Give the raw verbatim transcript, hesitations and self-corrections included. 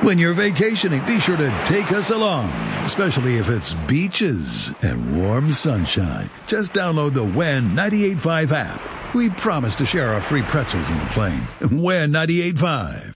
When you're vacationing, be sure to take us along, especially if it's beaches and warm sunshine. Just download the When ninety-eight point five app. We promise to share our free pretzels on the plane. When ninety-eight point five.